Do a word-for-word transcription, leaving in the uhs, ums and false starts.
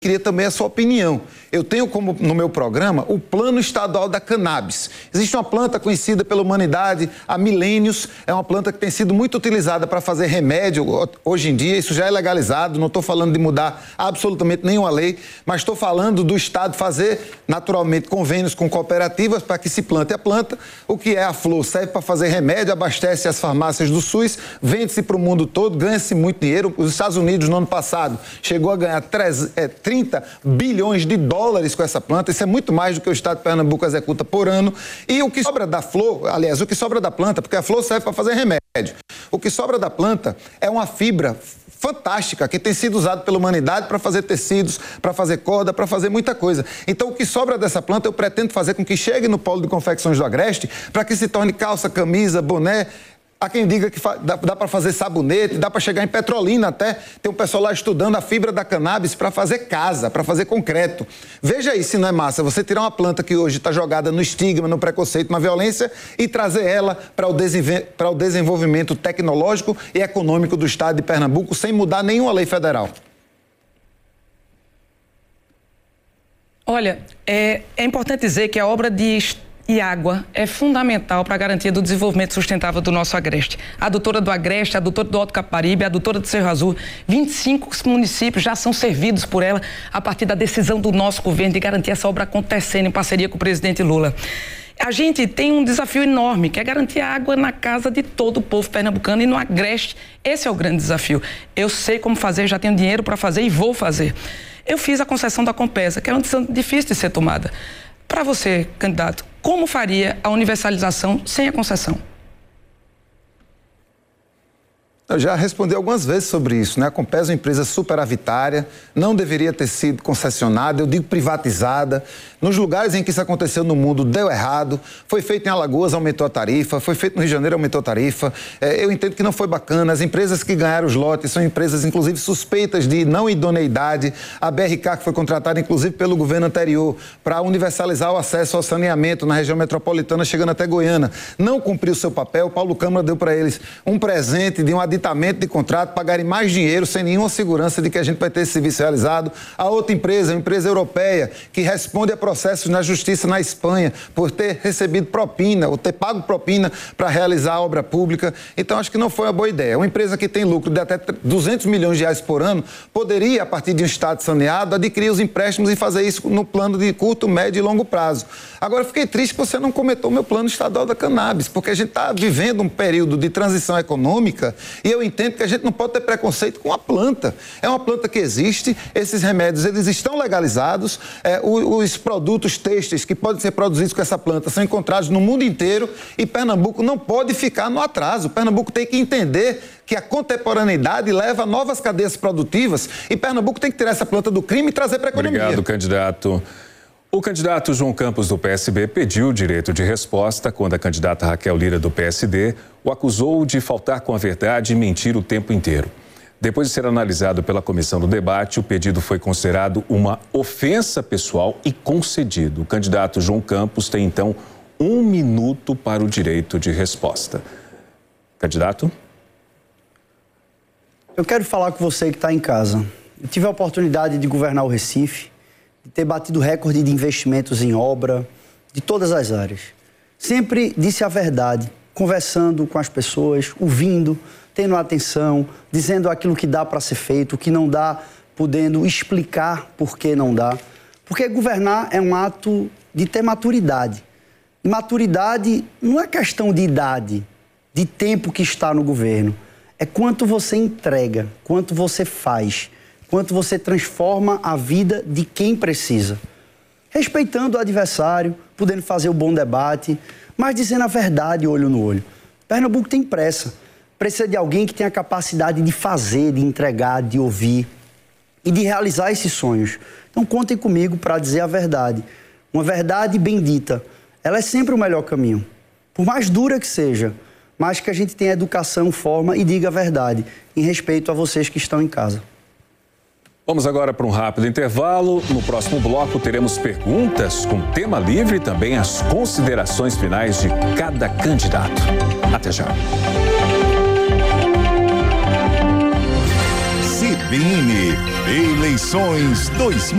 Queria também a sua opinião. Eu tenho como no meu programa o Plano Estadual da Cannabis. Existe uma planta conhecida pela humanidade há milênios, é uma planta que tem sido muito utilizada para fazer remédio hoje em dia, isso já é legalizado, não estou falando de mudar absolutamente nenhuma lei, mas estou falando do Estado fazer naturalmente convênios com cooperativas para que se plante a planta. O que é a flor? Serve para fazer remédio, abastece as farmácias do SUS, vende-se para o mundo todo, ganha-se muito dinheiro. Os Estados Unidos no ano passado chegou a ganhar trinta bilhões de dólares com essa planta, isso é muito mais do que o Estado de Pernambuco executa por ano. E o que sobra da flor, aliás, o que sobra da planta, porque a flor serve para fazer remédio, o que sobra da planta é uma fibra fantástica, que tem sido usada pela humanidade para fazer tecidos, para fazer corda, para fazer muita coisa. Então, o que sobra dessa planta, eu pretendo fazer com que chegue no polo de confecções do Agreste, para que se torne calça, camisa, boné. Há quem diga que dá, dá para fazer sabonete, dá para chegar em Petrolina até. Tem um pessoal lá estudando a fibra da cannabis para fazer casa, para fazer concreto. Veja aí se não é massa, você tirar uma planta que hoje está jogada no estigma, no preconceito, na violência e trazer ela para o, para o desenvolvimento tecnológico e econômico do Estado de Pernambuco sem mudar nenhuma lei federal. Olha, é, é importante dizer que a obra de e água é fundamental para a garantia do desenvolvimento sustentável do nosso Agreste. A adutora do Agreste, a adutora do Alto Caparibe, a adutora do Cerro Azul, vinte e cinco municípios já são servidos por ela a partir da decisão do nosso governo de garantir essa obra acontecendo em parceria com o presidente Lula. A gente tem um desafio enorme, que é garantir água na casa de todo o povo pernambucano e no Agreste. Esse é o grande desafio. Eu sei como fazer, já tenho dinheiro para fazer e vou fazer. Eu fiz a concessão da Compesa, que é uma decisão difícil de ser tomada. Para você, candidato, como faria a universalização sem a concessão? Eu já respondi algumas vezes sobre isso, né? A Compesa é uma empresa superavitária, não deveria ter sido concessionada, eu digo privatizada. Nos lugares em que isso aconteceu no mundo, deu errado. Foi feito em Alagoas, aumentou a tarifa. Foi feito no Rio de Janeiro, aumentou a tarifa. É, eu entendo que não foi bacana. As empresas que ganharam os lotes são empresas, inclusive, suspeitas de não idoneidade. A B R K, que foi contratada, inclusive, pelo governo anterior para universalizar o acesso ao saneamento na região metropolitana, chegando até Goiânia, não cumpriu seu papel. Paulo Câmara deu para eles um presente de um aditamento de contrato, pagarem mais dinheiro sem nenhuma segurança de que a gente vai ter esse serviço realizado. A outra empresa, uma empresa europeia, que responde a processos na justiça na Espanha por ter recebido propina, ou ter pago propina para realizar a obra pública. Então, acho que não foi uma boa ideia. Uma empresa que tem lucro de até duzentos milhões de reais por ano poderia, a partir de um estado saneado, adquirir os empréstimos e fazer isso no plano de curto, médio e longo prazo. Agora, fiquei triste que você não comentou o meu plano estadual da cannabis, porque a gente está vivendo um período de transição econômica e eu entendo que a gente não pode ter preconceito com a planta. É uma planta que existe, esses remédios, eles estão legalizados, é, os produtos têxteis que podem ser produzidos com essa planta são encontrados no mundo inteiro e Pernambuco não pode ficar no atraso. Pernambuco tem que entender que a contemporaneidade leva a novas cadeias produtivas e Pernambuco tem que tirar essa planta do crime e trazer para a economia. Obrigado, candidato. O candidato João Campos, do P S B, pediu o direito de resposta quando a candidata Raquel Lira, do P S D, o acusou de faltar com a verdade e mentir o tempo inteiro. Depois de ser analisado pela comissão do debate, o pedido foi considerado uma ofensa pessoal e concedido. O candidato João Campos tem, então, um minuto para o direito de resposta. Candidato? Eu quero falar com você que está em casa. Eu tive a oportunidade de governar o Recife, de ter batido recorde de investimentos em obra, de todas as áreas. Sempre disse a verdade, conversando com as pessoas, ouvindo, tendo atenção, dizendo aquilo que dá para ser feito, o que não dá, podendo explicar por que não dá. Porque governar é um ato de ter maturidade. E maturidade não é questão de idade, de tempo que está no governo. É quanto você entrega, quanto você faz, quanto você transforma a vida de quem precisa. Respeitando o adversário, podendo fazer o bom debate, mas dizendo a verdade olho no olho. Pernambuco tem pressa. Precisa de alguém que tenha a capacidade de fazer, de entregar, de ouvir e de realizar esses sonhos. Então contem comigo para dizer a verdade. Uma verdade bendita. Ela é sempre o melhor caminho. Por mais dura que seja, mas que a gente tenha educação, forma e diga a verdade, em respeito a vocês que estão em casa. Vamos agora para um rápido intervalo. No próximo bloco teremos perguntas com tema livre e também as considerações finais de cada candidato. Até já. C B N Eleições dois mil